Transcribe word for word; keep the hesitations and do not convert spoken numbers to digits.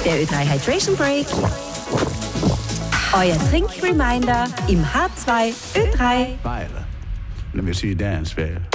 der Ö drei Hydration Break. Euer Trink-Reminder im H zwei Ö drei. Let me see you dance, babe.